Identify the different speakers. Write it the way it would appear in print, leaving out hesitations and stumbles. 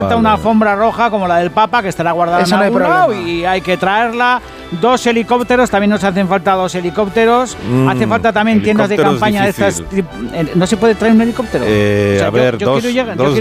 Speaker 1: Una alfombra roja como la del Papa, que estará guardada en algún lado y hay que traerla. 2 helicópteros, también nos hacen falta 2 helicópteros. Hace falta también tiendas de campaña de estas. ¿No se puede traer un helicóptero?
Speaker 2: A ver, dos